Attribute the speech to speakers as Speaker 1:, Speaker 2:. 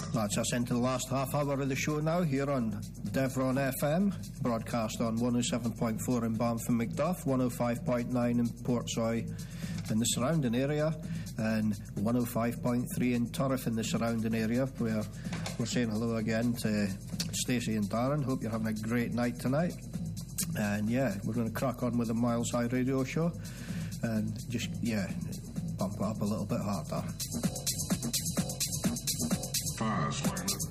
Speaker 1: That's us into the last half hour of the show now, here on Devron FM, broadcast on 107.4 in Banff and Macduff, 105.9 in Portsoy and the surrounding area, and 105.3 in Turriff and the surrounding area, where we're saying hello again to Stacey and Darren. Hope you're having a great night tonight. And yeah, we're going to crack on with the Miles High Radio Show and just, bump it up a little bit harder.
Speaker 2: Fast.